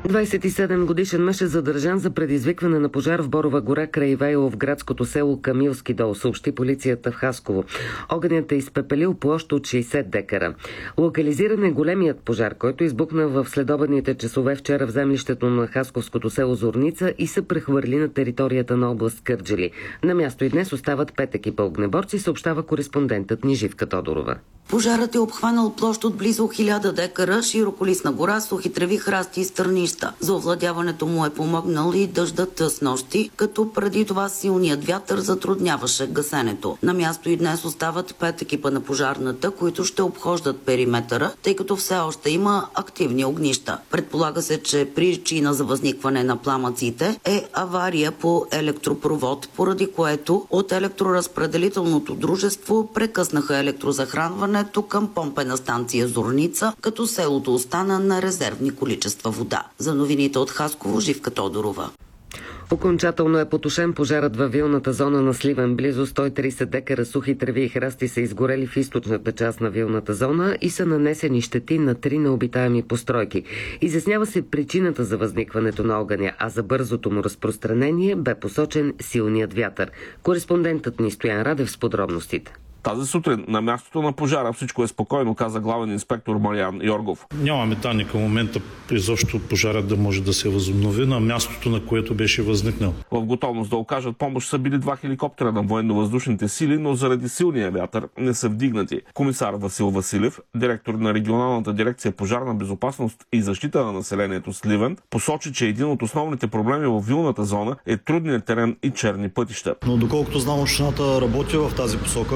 27-годишен мъж е задържан за предизвикване на пожар в Борова гора край Ивайло в градското село Камилски дол, съобщи полицията в Хасково. Огънят е изпепелил площ от 60 декара. Локализиран е големият пожар, който избухна в следобедните часове вчера в землището на хасковското село Зорница и се прехвърли на територията на област Кърджали. На място и днес остават 5 екипа огнеборци, съобщава кореспондентът ни Живка Тодорова. Пожарът е обхванал площ от близо 1000 декара, широколистна гора, сухи треви, храсти и стърнища. За овладяването му е помогнал и дъждът с нощи, като преди това силният вятър затрудняваше гасенето. На място и днес остават 5 екипа на пожарната, които ще обхождат периметъра, тъй като все още има активни огнища. Предполага се, че причина за възникване на пламъците е авария по електропровод, поради което от електроразпределителното дружество прекъснаха електрозахранване към помпена станция Зорница, като селото остана на резервни количества вода. За новините от Хасково, Живка Тодорова. Окончателно е потушен пожарът във вилната зона на Сливен. Близо 130 декара сухи треви и храсти са изгорели в източната част на вилната зона и са нанесени щети на 3 необитаеми постройки. Изяснява се причината за възникването на огъня, а за бързото му разпространение бе посочен силният вятър. Кореспондентът ни Стоян Радев с подробностите. Тази сутрин на мястото на пожара всичко е спокойно, каза главен инспектор Мариан Йоргов. Нямаме данни към момента изобщо пожарът да може да се възобнови на мястото, на което беше възникнал. В готовност да окажат помощ са били 2 хеликоптера на военно-въздушните сили, но заради силния вятър не са вдигнати. Комисар Васил Василев, директор на регионалната дирекция пожарна безопасност и защита на населението Сливен, посочи, че един от основните проблеми в вилната зона е трудният терен и черни пътища. Но доколкото знам, общината работи в тази посока.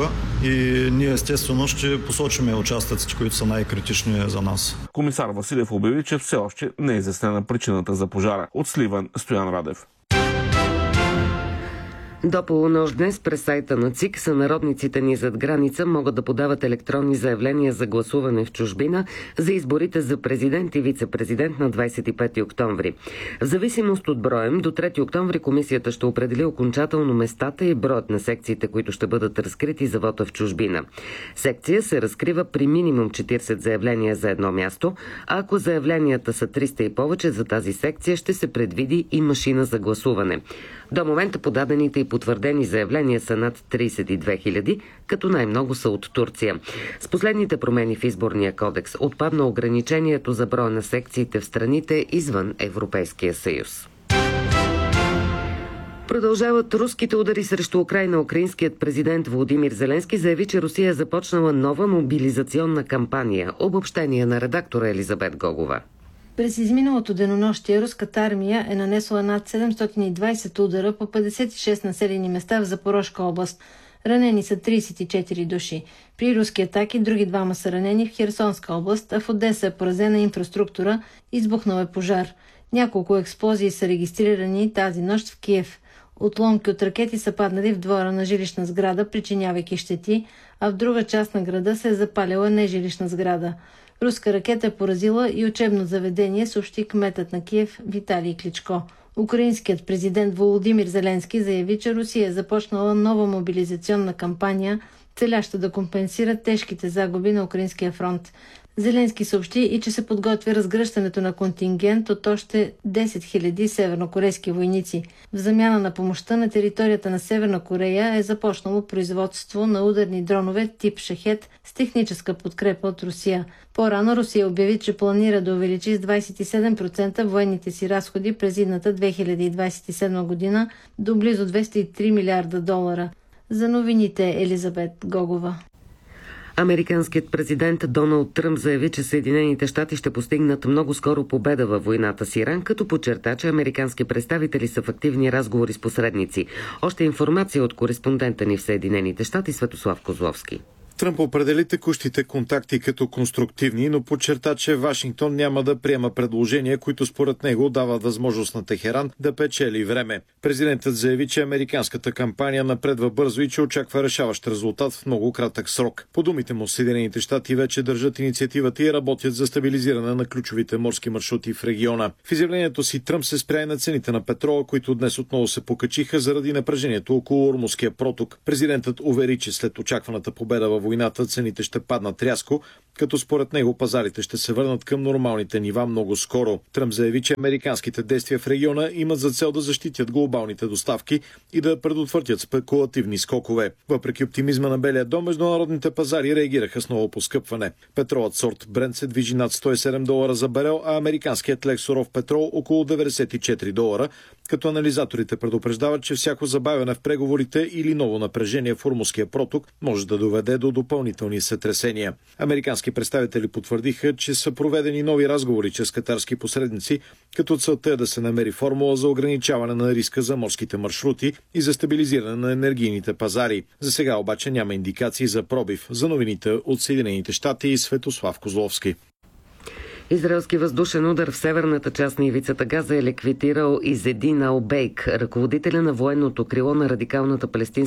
И ние естествено ще посочим участъците, които са най-критични за нас. Комисар Василев обяви, че все още не е изяснена причината за пожара. От Сливен, Стоян Радев. До полунощ днес през сайта на ЦИК сънародниците ни зад граница могат да подават електронни заявления за гласуване в чужбина за изборите за президент и вице-президент на 25 октомври. В зависимост от броем, до 3 октомври комисията ще определи окончателно местата и броят на секциите, които ще бъдат разкрити за вота в чужбина. Секция се разкрива при минимум 40 заявления за едно място, а ако заявленията са 300 и повече, за тази секция ще се предвиди и машина за гласуване. До момента подадените и потвърдени заявления са над 32 000, като най-много са от Турция. С последните промени в изборния кодекс отпадна ограничението за броя на секциите в страните извън Европейския съюз. Продължават руските удари срещу Украйна. Украинският президент Володимир Зеленски заяви, че Русия е започнала нова мобилизационна кампания. Обобщение на редактора Елизабет Гогова. През изминалото денонощие руската армия е нанесла над 720 удара по 56 населени места в Запорожка област. Ранени са 34 души. При руски атаки други 2 са ранени в Херсонска област, а в Одеса е поразена инфраструктура, избухнал е пожар. Няколко експлозии са регистрирани тази нощ в Киев. Отломки от ракети са паднали в двора на жилищна сграда, причинявайки щети, а в друга част на града се е запалила нежилищна сграда. Руска ракета е поразила и учебно заведение, съобщи кметът на Киев Виталий Кличко. Украинският президент Володимир Зеленски заяви, че Русия е започнала нова мобилизационна кампания, целяща да компенсира тежките загуби на украинския фронт. Зеленски съобщи и че се подготвя разгръщането на контингент от още 10 000 севернокорейски войници. В замяна на помощта на територията на Северна Корея е започнало производство на ударни дронове тип Шахед с техническа подкрепа от Русия. По-рано Русия обяви, че планира да увеличи с 27% военните си разходи през идната 2027 година до близо $203 милиарда. За новините Елизабет Гогова. Американският президент Доналд Тръмп заяви, че Съединените щати ще постигнат много скоро победа във войната с Иран, като подчерта, че американски представители са в активни разговори с посредници. Още информация от кореспондента ни в Съединените щати Светослав Козловски. Тръмп определи текущите контакти като конструктивни, но подчерта, че Вашингтон няма да приема предложения, които според него дават възможност на Техеран да печели време. Президентът заяви, че американската кампания напредва бързо и че очаква решаващ резултат в много кратък срок. По думите му, Съединените щати вече държат инициативата и работят за стабилизиране на ключовите морски маршрути в региона. В изявлението си Тръмп се спря и на цените на петрола, които днес отново се покачиха заради напрежението около Ормузския проток. Президентът увери, че след очакваната победа във войната цените ще паднат рязко, като според него пазарите ще се върнат към нормалните нива много скоро. Тръмп заяви, че американските действия в региона имат за цел да защитят глобалните доставки и да предотвратят спекулативни скокове. Въпреки оптимизма на Белия дом, международните пазари реагираха с ново поскъпване. Петролът сорт Брент се движи над $107 за барел, а американският лек суров петрол около $94, като анализаторите предупреждават, че всяко забавяне в преговорите или ново напрежение в Ормузския проток може да доведе до допълнителни сътресения. Американски представители потвърдиха, че са проведени нови разговори чрез катарски посредници, като целта е да се намери формула за ограничаване на риска за морските маршрути и за стабилизиране на енергийните пазари. За сега обаче няма индикации за пробив. За новините от Съединените щати и Светослав Козловски. Израелски въздушен удар в северната част на ивицата Газа е ликвидирал Изедин Албейк, ръководителя на военното крило на радикалната палестинска